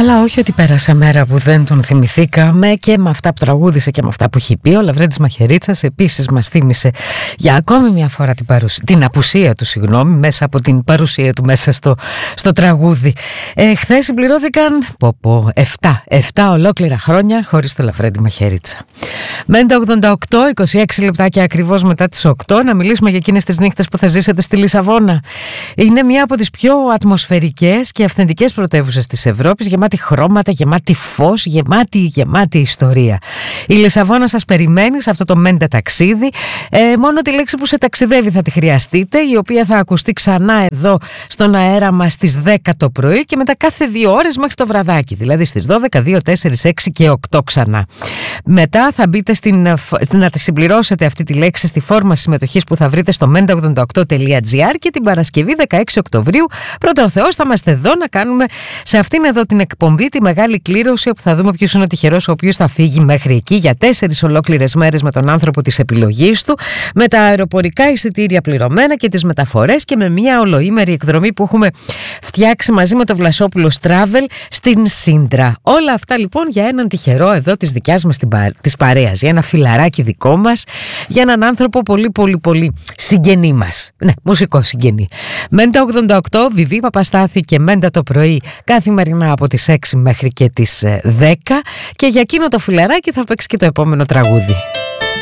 Αλλά όχι ότι πέρασε μέρα που δεν τον θυμηθήκαμε, και με αυτά που τραγούδισε και με αυτά που έχει πει. Ο Λαβρέντης Μαχαιρίτσας επίσης μας θύμισε για ακόμη μια φορά την απουσία του, μέσα από την παρουσία του μέσα στο τραγούδι. Χθες συμπληρώθηκαν 7 ολόκληρα χρόνια χωρίς το Λαβρέντη Μαχαιρίτσα. Μέντα 88, 26 λεπτάκια ακριβώς μετά τις 8, να μιλήσουμε για εκείνες τις νύχτες που θα ζήσετε στη Λισαβόνα. Είναι μια από τις πιο ατμοσφαιρικές και αυθεντικές πρωτεύουσες της Ευρώπης, γεμάτη χρώματα, γεμάτη φως, γεμάτη ιστορία. Η Λισαβόνα σας περιμένει σε αυτό το μέντα ταξίδι. Μόνο τη λέξη που σε ταξιδεύει θα τη χρειαστείτε, η οποία θα ακουστεί ξανά εδώ στον αέρα μας στις 10 το πρωί και μετά κάθε 2 ώρες μέχρι το βραδάκι, δηλαδή στις 12, 2, 4, 6 και 8 ξανά. Μετά θα μπείτε να τη συμπληρώσετε αυτή τη λέξη στη φόρμα συμμετοχής που θα βρείτε στο menta88.gr, και την Παρασκευή 16 Οκτωβρίου, πρώτα ο Θεός, θα είμαστε εδώ να κάνουμε σε αυτήν εδώ την εκπομπή τη μεγάλη κλήρωση, όπου θα δούμε ποιος είναι ο τυχερός ο οποίος θα φύγει μέχρι εκεί για 4 ολόκληρες μέρες με τον άνθρωπο της επιλογής του, με τα αεροπορικά εισιτήρια πληρωμένα και τις μεταφορές, και με μια ολοήμερη εκδρομή που έχουμε φτιάξει μαζί με το Βλασόπουλος Travel στην Σύντρα. Όλα αυτά λοιπόν για έναν τυχερό εδώ της δικιάς μας της παρέας, για ένα φιλαράκι δικό μας, για έναν άνθρωπο πολύ συγγενή μας. Ναι, μουσικό συγγενή. Μέντα 88, Βιβί Παπαστάθη και Μέντα το πρωί, καθημερινά από τις 6 μέχρι και τις 10, και για εκείνο το φιλαράκι θα παίξει και το επόμενο τραγούδι.